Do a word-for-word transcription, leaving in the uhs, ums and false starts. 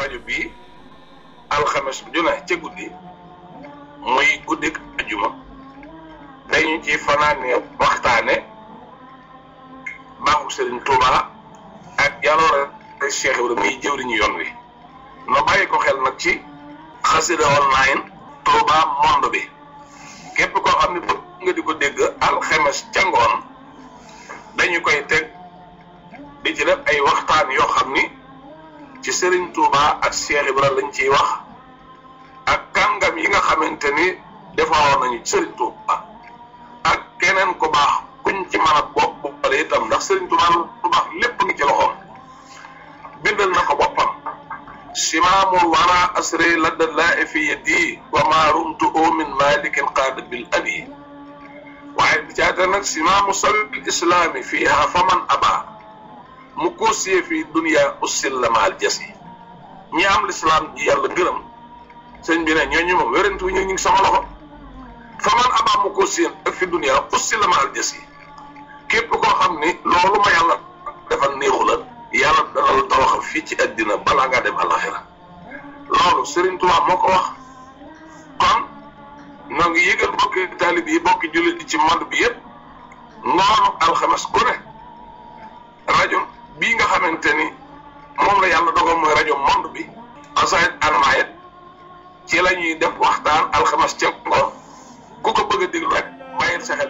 rajo bii alxames ju ne ca guddi muy guddik ajuma dañu ci fanaane waxtaane baaxu Serigne Touba ak jaloore Cheikh Ibrahima muy jëwriñu yoon wi no bàyyi ko xel nag ci xasida online Touba monde bi képp koo xam ne bëgg nga di ko dégg alxames ca ngoon dañu koy teg di ci def ay waxtaan yoo xam ni ci Serigne Touba ak Cheikh Ibrahima lañ ciy wax ak kàngam yi nga xamante ni defaroon nañu Serigne Touba ak keneen ku baax kuñ ci mën a bopp boppale itam ndax Serigne Touba lu baax lépp ngi ci loxoom bindal na ko boppam simaamul wara asri ladda laa fi yadi wa ma rumtu min malikin qaada bil abi waaye bi caata nag simaamu sabil islaami fiiha faman aba mu koosiyee fi dunia ussil la maal jas yi ñi am lislaam ji yàlla gërëm sëñ bi ne ñooñu moom wérantu ñu ngi sama loxo faman aba mu koosiyee ak fi dunia ussil la maal jas yi képp koo xam ni loolu ma yàlla defal néexu la yàlla dana la tawaxal fii ci àddina balaa ngaa dem àllaxira loolu Serigne Touba moo ko wax kon ñoo ngi yëgal bokki taalib yi bokki jullit yi ci monde bi yëpp ngoonu alxames ku ne rajo bii nga xamante ni moom la yàlla dogal mooy rajo monde bi xasaayit almaayit ci la ñuy def waxtaan alxames ca ngoon ku ko bëgg a déglu rek bàyyil sa xel